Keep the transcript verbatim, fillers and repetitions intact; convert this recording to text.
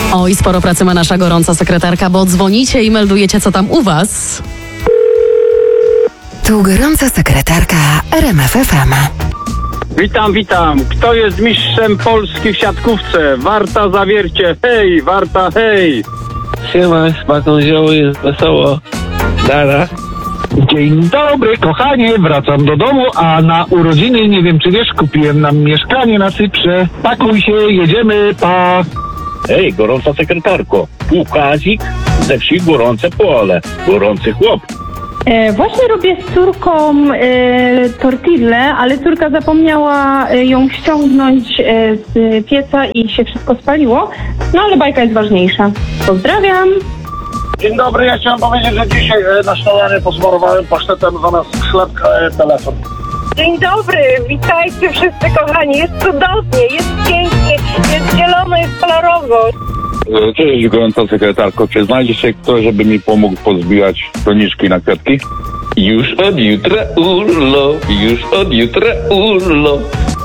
Oj, sporo pracy ma nasza gorąca sekretarka, bo dzwonicie i meldujecie, co tam u was. Tu gorąca sekretarka R M F F M. Witam, witam. Kto jest mistrzem Polski w siatkówce? Warta Zawiercie. Hej, Warta, hej. Siema, smaką zioło, jest wesoło. Dara. Dzień dobry, kochanie, wracam do domu, a na urodziny, nie wiem czy wiesz, kupiłem nam mieszkanie na Cyprze. Pakuj się, jedziemy, pa! Hej, gorąca sekretarko, tu Kazik ze wsi Gorące Pole, gorący chłop. E, właśnie robię z córką e, tortillę, ale córka zapomniała e, ją ściągnąć e, z pieca i się wszystko spaliło. No ale bajka jest ważniejsza. Pozdrawiam! Dzień dobry, ja chciałem powiedzieć, że dzisiaj e, na śniadanie posmarowałem pasztetem zamiast chlebka e, telefon. Dzień dobry, witajcie wszyscy kochani, jest cudownie, jest pięknie, jest zielono, jest kolorowo. Cześć, gorąca sekretarko, czy znajdzie się ktoś, żeby mi pomógł pozbijać doniczki na kwiatki? Już od jutra urlop, już od jutra urlop.